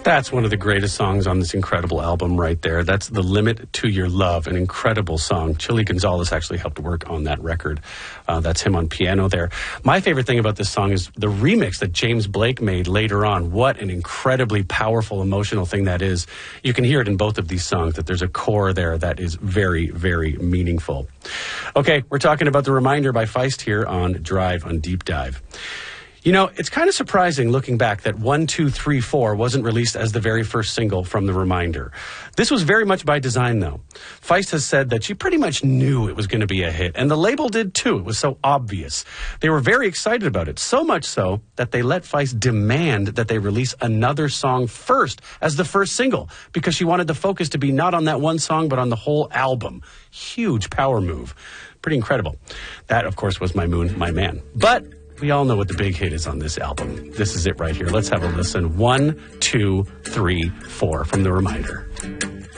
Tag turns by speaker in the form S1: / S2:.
S1: That's one of the greatest songs on this incredible album right there. That's The Limit to Your Love, an incredible song. Chili Gonzalez actually helped work on that record. That's him on piano there. My favorite thing about this song is the remix that James Blake made later on. What an incredibly powerful, emotional thing that is. You can hear it in both of these songs, that there's a core there that is very, very meaningful. Okay, we're talking about The Reminder by Feist here on Drive on Deep Dive. You know, it's kind of surprising looking back that 1, 2, 3, 4 wasn't released as the very first single from The Reminder. This was very much by design, though. Feist has said that she pretty much knew it was going to be a hit, and the label did too. It was so obvious. They were very excited about it, so much so that they let Feist demand that they release another song first as the first single, because she wanted the focus to be not on that one song, but on the whole album. Huge power move. Pretty incredible. That, of course, was My Moon, My Man. But we all know what the big hit is on this album. This is it right here. Let's have a listen. 1, 2, 3, 4 from The Reminder.